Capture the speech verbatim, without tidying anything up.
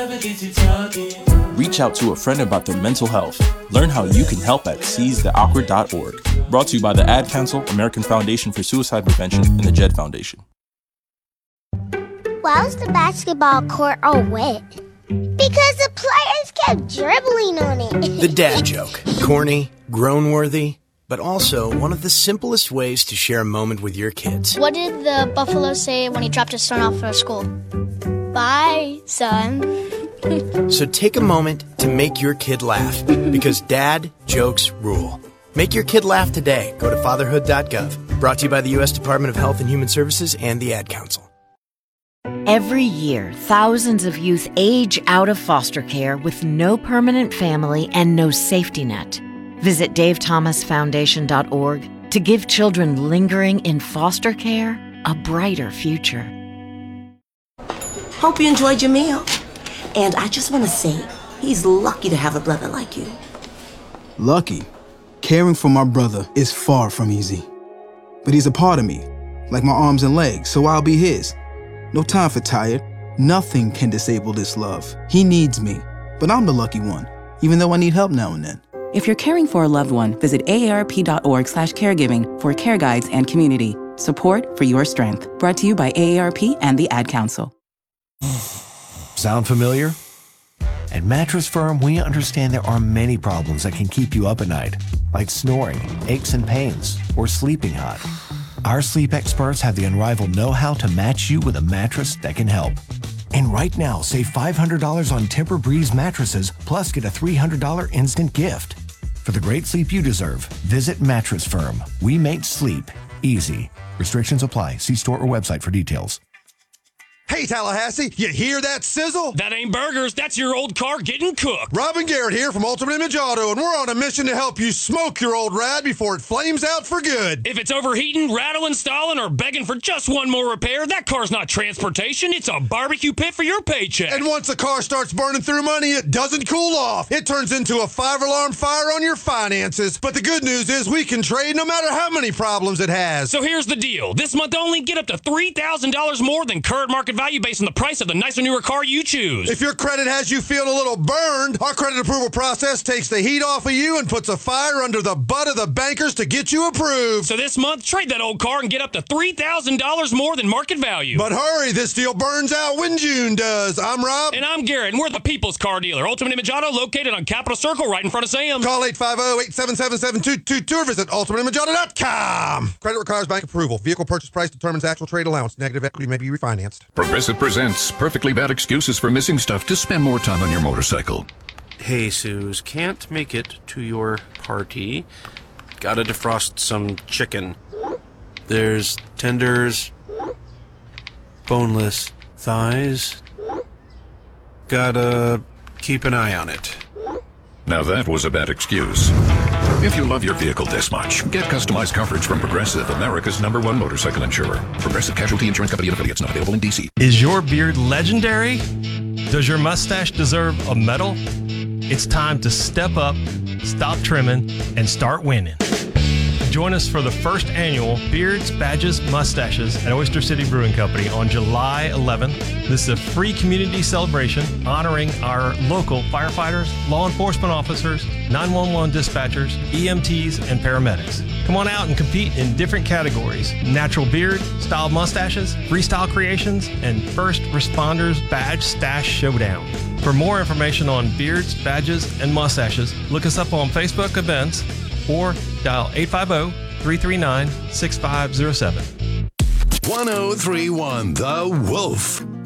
Reach out to a friend about their mental health. Learn how you can help at seize the awkward dot org. Brought to you by the Ad Council, American Foundation for Suicide Prevention, and the Jed Foundation. Why was the basketball court all wet? Because the players kept dribbling on it. The dad joke. Corny, groan-worthy, but also one of the simplest ways to share a moment with your kids. What did the buffalo say when he dropped his son off for school? Bye, son. So take a moment to make your kid laugh, because dad jokes rule. Make your kid laugh today. Go to fatherhood dot gov. Brought to you by the U S Department of Health and Human Services and the Ad Council. Every year, thousands of youth age out of foster care with no permanent family and no safety net. Visit dave thomas foundation dot org to give children lingering in foster care a brighter future. Hope you enjoyed your meal. And I just want to say, he's lucky to have a brother like you. Lucky? Caring for my brother is far from easy. But he's a part of me, like my arms and legs, so I'll be his. No time for tired. Nothing can disable this love. He needs me, but I'm the lucky one, even though I need help now and then. If you're caring for a loved one, visit A A R P dot org slash caregiving for care guides and community. Support for your strength. Brought to you by A A R P and the Ad Council. Sound familiar? At Mattress Firm, we understand there are many problems that can keep you up at night, like snoring, aches and pains, or sleeping hot. Our sleep experts have the unrivaled know-how to match you with a mattress that can help. And right now, save five hundred dollars on Tempur-Breeze mattresses, plus get a three hundred dollars instant gift. For the great sleep you deserve, visit Mattress Firm. We make sleep easy. Restrictions apply. See store or website for details. Hey, Tallahassee, you hear that sizzle? That ain't burgers. That's your old car getting cooked. Rob and Garrett here from Ultimate Image Auto, and we're on a mission to help you smoke your old rad before it flames out for good. If it's overheating, rattling, stalling, or begging for just one more repair, that car's not transportation. It's a barbecue pit for your paycheck. And once the car starts burning through money, it doesn't cool off. It turns into a five-alarm fire on your finances. But the good news is we can trade no matter how many problems it has. So here's the deal. This month only, get up to three thousand dollars more than current market value based on the price of the nicer, newer car you choose. If your credit has you feeling a little burned, our credit approval process takes the heat off of you and puts a fire under the butt of the bankers to get you approved. So this month, trade that old car and get up to three thousand dollars more than market value. But hurry, this deal burns out when June does. I'm Rob. And I'm Garrett, and we're the People's Car Dealer. Ultimate Image Auto, located on Capitol Circle, right in front of Sam's. Call eight five zero, eight seven seven, seven two two two or visit ultimate image auto dot com. Credit requires bank approval. Vehicle purchase price determines actual trade allowance. Negative equity may be refinanced. Progressive presents Perfectly Bad Excuses for Missing Stuff to Spend More Time on Your Motorcycle. Hey, Suze, can't make it to your party. Gotta defrost some chicken. There's tenders, boneless thighs. Gotta keep an eye on it. Now that was a bad excuse. If you love your vehicle this much, get customized coverage from Progressive, America's number one motorcycle insurer. Progressive Casualty Insurance Company and affiliates, not available in D C. Is your beard legendary? Does your mustache deserve a medal? It's time to step up, stop trimming, and start winning. Join us for the first annual Beards, Badges, Mustaches at Oyster City Brewing Company on July eleventh. This is a free community celebration honoring our local firefighters, law enforcement officers, nine one one dispatchers, E M Ts, and paramedics. Come on out and compete in different categories: natural beard, style mustaches, freestyle creations, and first responders badge stash showdown. For more information on beards, badges, and mustaches, look us up on Facebook events or dial eight five zero, three three nine, six five zero seven. one oh three point one The Wolf.